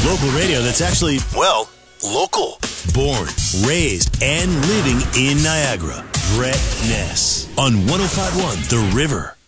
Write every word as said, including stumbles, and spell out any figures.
Local radio that's actually, well, local. Born, raised, and living in Niagara. Brett Ness on one oh five point one The River.